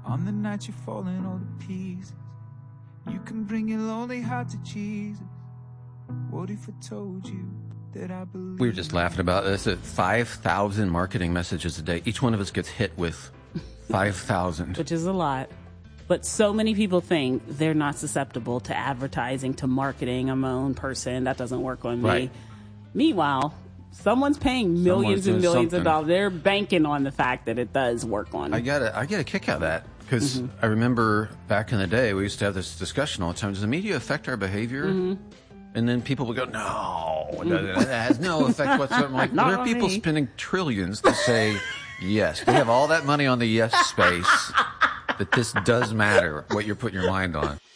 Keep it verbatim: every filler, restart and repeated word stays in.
On the night you're falling all to pieces, you can bring your lonely heart to Jesus. What if I told you that I believe? We were just laughing about this at five thousand marketing messages a day. Each one of us gets hit with five thousand. Which is a lot. But so many people think they're not susceptible to advertising, to marketing. I'm my own person. That doesn't work on me. Right. Meanwhile, someone's paying millions Someone's and doing millions something. of dollars. They're banking on the fact that it does work on I get a, I get a kick out of that because mm-hmm. I remember back in the day we used to have this discussion all the time. Does the media affect our behavior? Mm-hmm. And then people would go, no, that has no effect whatsoever. I'm like, there are people me. spending trillions to say yes. They have all that money on the yes space that this does matter what you're putting your mind on.